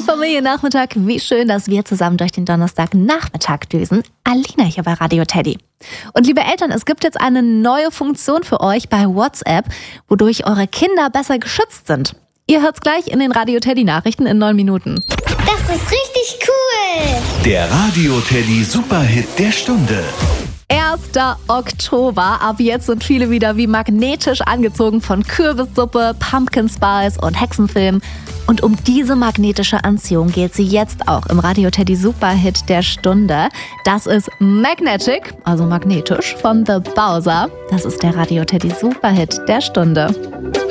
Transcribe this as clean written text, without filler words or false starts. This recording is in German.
Familiennachmittag. Wie schön, dass wir zusammen durch den Donnerstagnachmittag düsen. Alina hier bei Radio Teddy. Und liebe Eltern, es gibt jetzt eine neue Funktion für euch bei WhatsApp, wodurch eure Kinder besser geschützt sind. Ihr hört's gleich in den Radio Teddy Nachrichten in 9 Minuten. Das ist richtig cool. Der Radio Teddy Superhit der Stunde. 1. Oktober. Ab jetzt sind viele wieder wie magnetisch angezogen von Kürbissuppe, Pumpkin Spice und Hexenfilm. Und um diese magnetische Anziehung geht sie jetzt auch im Radio Teddy Superhit der Stunde. Das ist Magnetic, also magnetisch, von The Bowser. Das ist der Radio Teddy Superhit der Stunde.